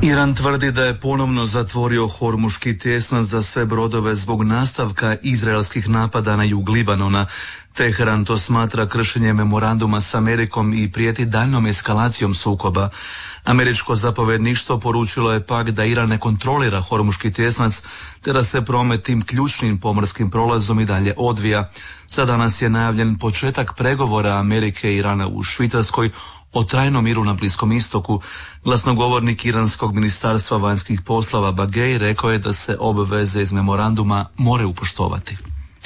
Iran tvrdi da je ponovno zatvorio Hormuški tjesnac za sve brodove zbog nastavka izraelskih napada na jug Libanona. Teheran to smatra kršenjem memoranduma s Amerikom i prijeti daljnom eskalacijom sukoba. Američko zapovjedništvo poručilo je pak da Iran ne kontrolira Hormuški tjesnac te da se promet tim ključnim pomorskim prolazom i dalje odvija. Za danas je najavljen početak pregovora Amerike i Irana u Švicarskoj o trajnom miru na Bliskom istoku. Glasnogovornik iranskog ministarstva vanjskih poslova Bagej rekao je da se obveze iz memoranduma moraju upoštovati.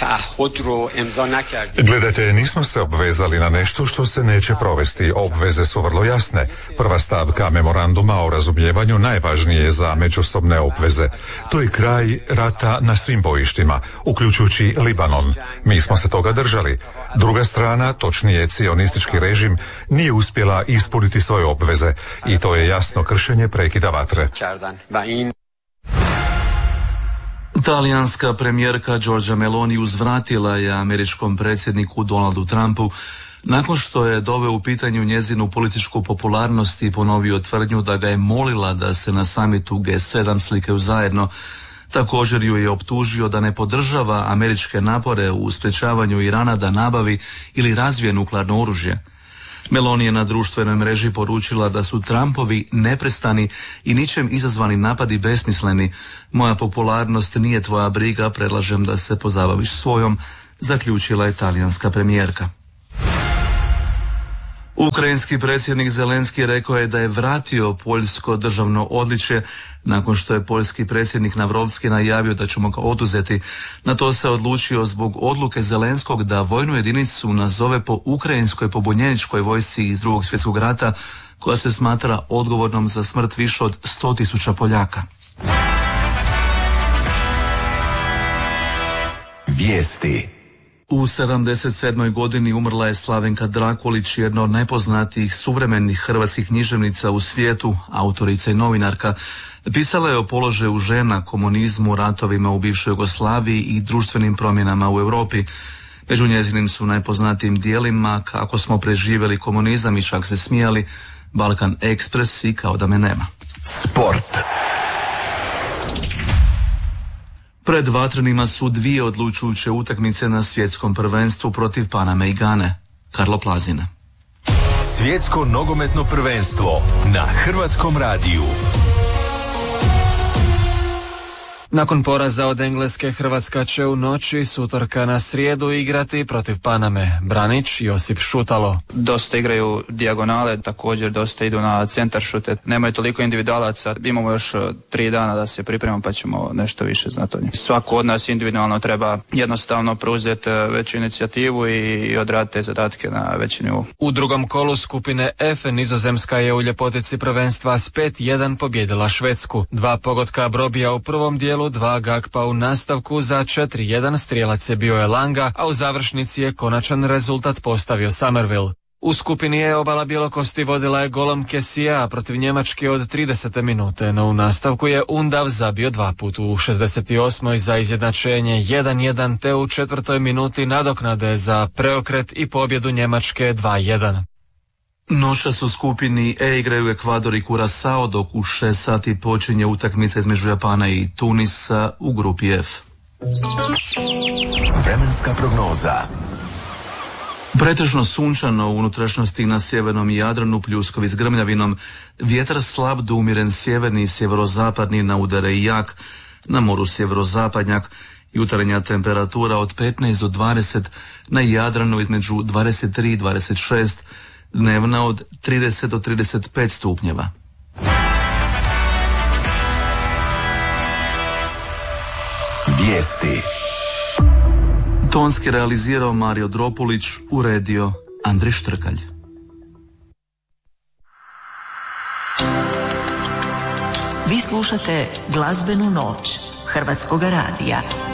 Gledajte, nismo se obvezali na nešto što se neće provesti. Obveze su vrlo jasne. Prva stavka memoranduma o razumijevanju najvažnije je za međusobne obveze. To je kraj rata na svim bojištima, uključujući Libanon. Mi smo se toga držali. Druga strana, točnije cionistički režim, nije uspjela ispuniti svoje obveze i to je jasno kršenje prekida vatre. Talijanska premijerka Giorgia Meloni uzvratila je američkom predsjedniku Donaldu Trumpu nakon što je doveo u pitanju njezinu političku popularnost i ponovio tvrdnju da ga je molila da se na samitu G7 slikaju zajedno. Također ju je optužio da ne podržava američke napore u sprječavanju Irana da nabavi ili razvije nuklearno oružje. Meloni je na društvenoj mreži poručila da su Trumpovi neprestani i ničem izazvani napadi besmisleni. Moja popularnost nije tvoja briga, predlažem da se pozabaviš svojom, zaključila je talijanska premijerka. Ukrajinski predsjednik Zelenski rekao je da je vratio poljsko državno odličje nakon što je poljski predsjednik Navrovski najavio da će mu ga oduzeti. Na to se odlučio zbog odluke Zelenskog da vojnu jedinicu nazove po ukrajinskoj pobunjeničkoj vojsci iz Drugog svjetskog rata koja se smatra odgovornom za smrt više od 100.000 Poljaka. Vijesti. U 77. godini umrla je Slavenka Drakulić, jedna od najpoznatijih suvremenih hrvatskih književnica u svijetu, autorica i novinarka. Pisala je o položaju žena, komunizmu, ratovima u bivšoj Jugoslaviji i društvenim promjenama u Europi. Među njezinim su najpoznatijim dijelima Kako smo preživjeli komunizam i Čak se smijali, Balkan Ekspres i Kao da me nema. Sport. Pred vatrenima su dvije odlučujuće utakmice na svjetskom prvenstvu protiv Paname i Gane. Karlo Plazina. Svjetsko nogometno prvenstvo na Hrvatskom radiju. Nakon poraza od Engleske, Hrvatska će u noći s utorka na srijedu igrati protiv Paname. Branić Josip Šutalo. Dosta igraju dijagonale, također dosta idu na centar šute. Nemaju toliko individualaca, imamo još 3 dana da se pripremamo pa ćemo nešto više znati o njih. Svako od nas individualno treba jednostavno preuzeti veću inicijativu i odraditi te zadatke na veći nivou. U drugom kolu skupine F Nizozemska je u ljepotici prvenstva s 5-1 pobjedila Švedsku. 2 pogotka Brobija u prvom dijelu, 2 Gakpa u nastavku, za 4-1 strijelac je bio Elanga, a u završnici je konačan rezultat postavio Somerville. U skupini E obala Bjelokosti vodila je golom Kesija protiv Njemačke od 30. minute, no u nastavku je Undav zabio 2 puta, u 68. za izjednačenje 1-1 te u 4. minuti nadoknade za preokret i pobjedu Njemačke 2-1. Noćas u skupini E igraju Ekvador i Curacao, dok u 6 sati počinje utakmica između Japana i Tunisa u grupi F. Vremenska prognoza. Pretežno sunčano u unutrašnjosti na sjevernom Jadranu, pljuskovi s grmljavinom, vjetar slab do umjeren sjeverni i sjeverozapadni, na udare i jak, na moru sjeverozapadnjak, jutarnja temperatura od 15 do 20, na Jadranu između 23 i 26, dnevna od 30 do 35 stupnjeva. Vijesti. Tonski realizirao Mario Dropulić, uredio Andrej Štrkalj. Vi slušate Glazbenu noć Hrvatskog radija.